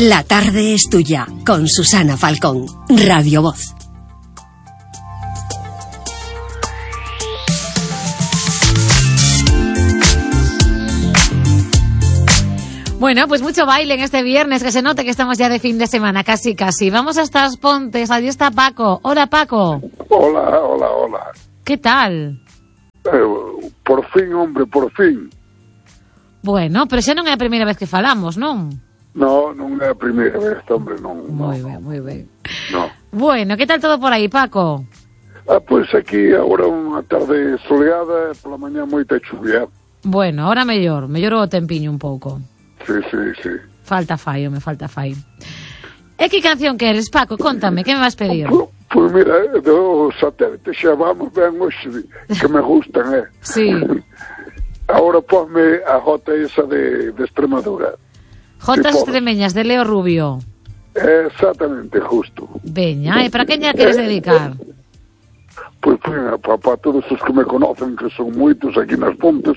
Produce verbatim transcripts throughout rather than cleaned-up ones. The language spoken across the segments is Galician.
La tarde es tuya, con Susana Falcón, Radio Voz. Bueno, pues mucho baile en este viernes, que se note que estamos ya de fin de semana, casi, casi. Vamos hasta As Pontes, allí está Paco. Hola, Paco. Hola, hola, hola. ¿Qué tal? Eh, por fin, hombre, por fin. Bueno, pero xa non é a primeira vez que falamos, non? No, non é a primeira vez, hombre, non. Moi no, ben, moi ben. No. Bueno, que tal todo por aí, Paco? Ah, pois pues aquí agora unha tarde soleada, pola mañá moita chuvia. Bueno, ahora mellor, mellor o tempiño un pouco. Sí, sí, sí. Falta fai, me falta fai. E que canción queres, Paco? Contame, que me vas pedir? Pois pues mira, do satélite xa vamos ben hoxe, que me gustan, eh? Sí. Ahora ponme a jota esa de, de Extremadura. Jotas Extremeñas, de Leo Rubio. Exactamente, justo. Veña, e para quen lla queres dedicar? Pois, pues, para pa todos os que me conocen, que son moitos aquí nas Pontes,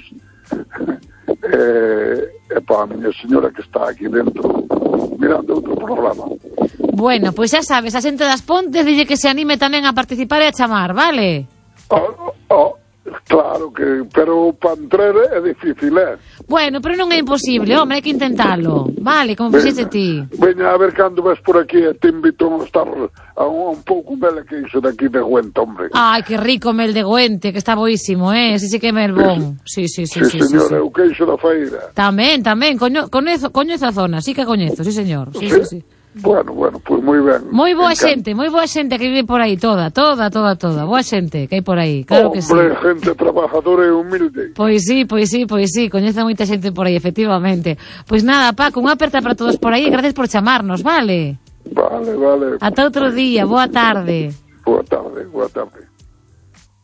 e, e para a miña señora que está aquí dentro mirando outro programa. Bueno, pois xa sabes, a xente das Pontes dille que se anime tamén a participar e a chamar, vale? Oh, oh, claro que, pero para entrar é difícil, eh? Bueno, pero non é imposible, home, hai que intentalo. Vale, como fixeste ti. Veña, a ver cando vas por aquí e te invito a estar a un, un pouco mel que iso daqui de Güente, hombre. Ai, que rico mel de Güente, que está boísimo, eh? Si, si que é mel bon. Sí, sí, sí, sí, sí, señor, sí, sí. É o queixo da feira. Tamén, tamén, coño, coñezo, coñezo a zona, sí que coñezo, sí, señor. Sí, sí, sí. Bueno, bueno, pois pues moi ben. Moi boa xente, moi boa xente que vive por aí, toda, toda, toda, toda. Boa xente que hai por aí, claro que sí. Hombre, gente trabajadora e humilde. Pois sí, pois sí, pois sí, coñece moita xente por aí, efectivamente. Pois nada, Paco, unha aperta para todos por aí e gracias por chamarnos, vale? Vale, vale. Ata outro día, boa tarde. Boa tarde, boa tarde.